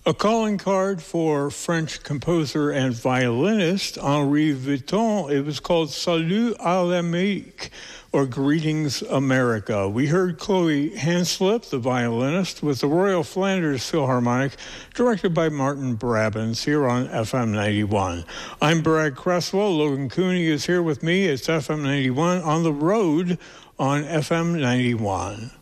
A calling card for French composer and violinist Henri Vuitton. It was called Salut à l'Amérique, or Greetings America. We heard Chloe Hanslip, the violinist, with the Royal Flanders Philharmonic, directed by Martin Brabants, here on FM 91. I'm Brad Cresswell. Logan Cooney is here with me. It's FM 91 on the road on FM 91.